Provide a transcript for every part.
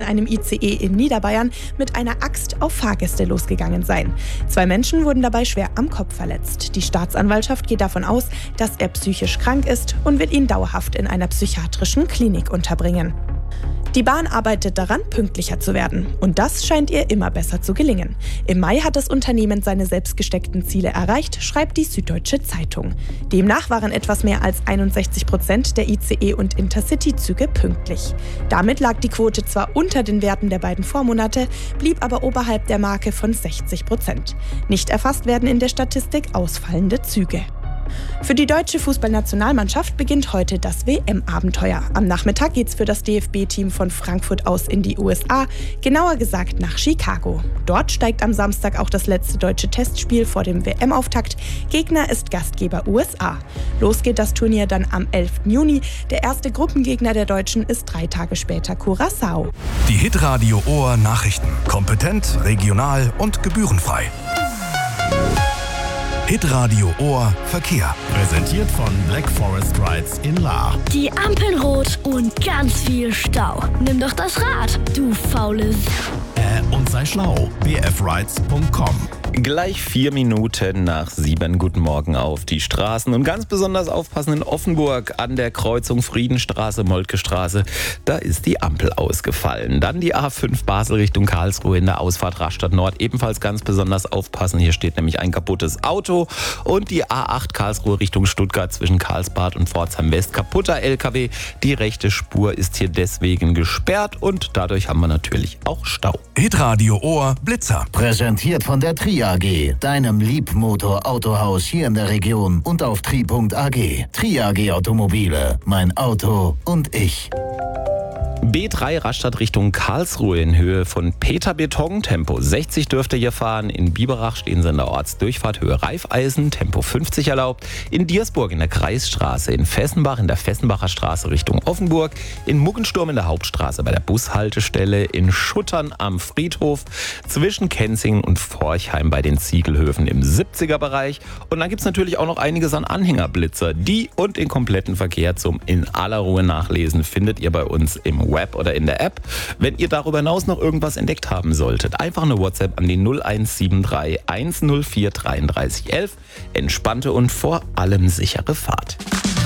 einem ICE in Niederbayern mit einer Axt auf Fahrgäste losgegangen sein. 2 Menschen wurden dabei schwer am Kopf verletzt. Die Staatsanwaltschaft geht davon aus, dass er psychisch krank ist und wird ihn dauerhaft in einer psychiatrischen Klinik unterbringen. Die Bahn arbeitet daran, pünktlicher zu werden. Und das scheint ihr immer besser zu gelingen. Im Mai hat das Unternehmen seine selbst gesteckten Ziele erreicht, schreibt die Süddeutsche Zeitung. Demnach waren etwas mehr als 61% der ICE- und Intercity-Züge pünktlich. Damit lag die Quote zwar unter den Werten der beiden Vormonate, blieb aber oberhalb der Marke von 60%. Nicht erfasst werden in der Statistik ausfallende Züge. Für die deutsche Fußballnationalmannschaft beginnt heute das WM-Abenteuer. Am Nachmittag geht's für das DFB-Team von Frankfurt aus in die USA, genauer gesagt nach Chicago. Dort steigt am Samstag auch das letzte deutsche Testspiel vor dem WM-Auftakt. Gegner ist Gastgeber USA. Los geht das Turnier dann am 11. Juni. Der erste Gruppengegner der Deutschen ist 3 Tage später Curaçao. Die Hitradio Ohr Nachrichten. Kompetent, regional und gebührenfrei. Hitradio Ohr Verkehr. Präsentiert von Black Forest Rides in Lahr. Die Ampeln rot und ganz viel Stau. Nimm doch das Rad, du faules. Und sei schlau. bfrides.com. Gleich 4 Minuten nach 7. Guten Morgen auf die Straßen und ganz besonders aufpassen in Offenburg an der Kreuzung Friedenstraße, Moltke-Straße. Da ist die Ampel ausgefallen. Dann die A5 Basel Richtung Karlsruhe in der Ausfahrt Rastatt Nord. Ebenfalls ganz besonders aufpassen. Hier steht nämlich ein kaputtes Auto. Und die A8 Karlsruhe Richtung Stuttgart zwischen Karlsbad und Pforzheim West. Kaputter LKW. Die rechte Spur ist hier deswegen gesperrt und dadurch haben wir natürlich auch Stau. Hitradio Ohr Blitzer. Präsentiert von der Tri AG, deinem Liebmotor-Autohaus hier in der Region und auf tri.ag. Tri AG Automobile, mein Auto und ich. B3 Rastatt Richtung Karlsruhe in Höhe von Peter Beton. Tempo 60 dürft ihr hier fahren. In Biberach stehen sie in der Ortsdurchfahrt Höhe Raiffeisen. Tempo 50 erlaubt. In Diersburg in der Kreisstraße. In Fessenbach in der Fessenbacher Straße Richtung Offenburg. In Muggensturm in der Hauptstraße bei der Bushaltestelle. In Schuttern am Friedhof. Zwischen Kenzingen und Forchheim bei den Ziegelhöfen im 70er-Bereich. Und dann gibt es natürlich auch noch einiges an Anhängerblitzer. Die und den kompletten Verkehr zum in aller Ruhe nachlesen findet ihr bei uns im Web oder in der App. Wenn ihr darüber hinaus noch irgendwas entdeckt haben solltet, einfach eine WhatsApp an die 0173 104 33 11. Entspannte und vor allem sichere Fahrt.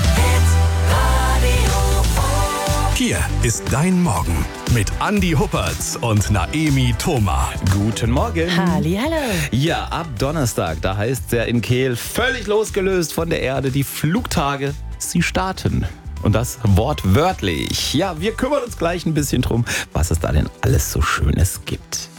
Hier ist dein Morgen mit Andi Huppertz und Naemi Thoma. Guten Morgen. Hallihallo. Ja, ab Donnerstag, da heißt es ja in Kehl, völlig losgelöst von der Erde, die Flugtage, sie starten. Und das wortwörtlich. Ja, wir kümmern uns gleich ein bisschen drum, was es da denn alles so Schönes gibt.